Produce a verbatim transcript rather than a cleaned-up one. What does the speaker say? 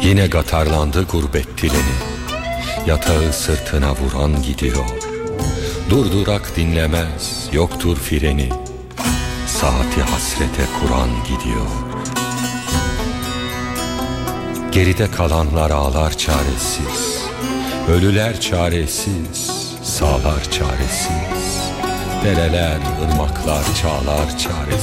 Yine gatarlandı gurbet treni, yatağı sırtına vuran gidiyor. Durdurak dinlemez, yoktur freni, saati hasrete kuran gidiyor. Geride kalanlar ağlar çaresiz, ölüler çaresiz, sağlar çaresiz. Dereler, ırmaklar, çağlar çaresiz.